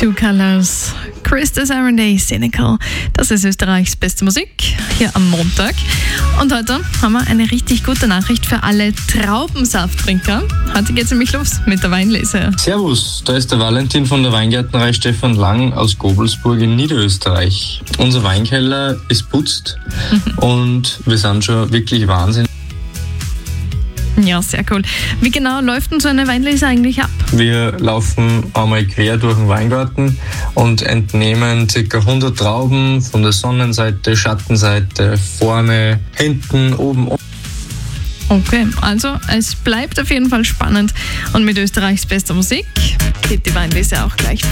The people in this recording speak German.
Two Colors, Christus Day, Cynical. Das ist Österreichs beste Musik hier am Montag. Und heute haben wir eine richtig gute Nachricht für alle Traubensafttrinker. Heute geht es nämlich los mit der Weinlese. Servus, da ist der Valentin von der Weingärtnerei Stefan Lang aus Gobelsburg in Niederösterreich. Unser Weinkeller ist putzt und wir sind schon wirklich Wahnsinn. Ja, sehr cool. Wie genau läuft denn so eine Weinlese eigentlich ab? Wir laufen einmal quer durch den Weingarten und entnehmen ca. 100 Trauben von der Sonnenseite, Schattenseite, vorne, hinten, oben. Okay, also es bleibt auf jeden Fall spannend. Und mit Österreichs bester Musik geht die Weinlese auch gleich